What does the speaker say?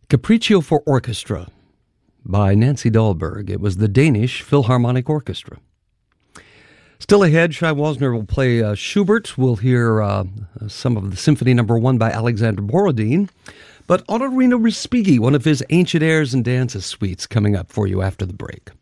Capriccio for Orchestra by Nancy Dahlberg. It was the Danish Philharmonic Orchestra. Still ahead, Shai Wasner will play Schubert. We'll hear some of the Symphony No. 1 by Alexander Borodin. But Otorino Respighi, one of his ancient airs and dances suites, coming up for you after the break.